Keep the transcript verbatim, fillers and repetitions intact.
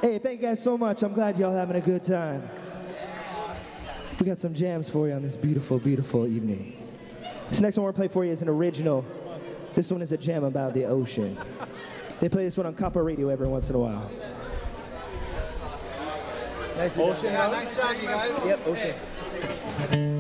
Hey, thank you guys so much. I'm glad y'all having a good time. We got some jams for you on this beautiful, beautiful evening. This next one we're going to play for you is an original. This one is a jam about the ocean. They play this one on Copper Radio every once in a while. Nice ocean. Yeah, nice job, you guys. Yep, ocean.